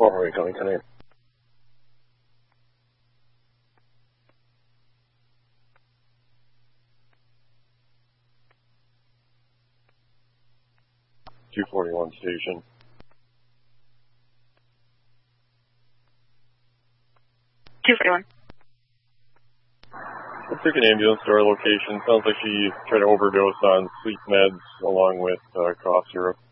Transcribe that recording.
448 coming tonight. .241 station. .241. I took an ambulance to our location. Sounds like she tried to overdose on sleep meds along with cough syrup.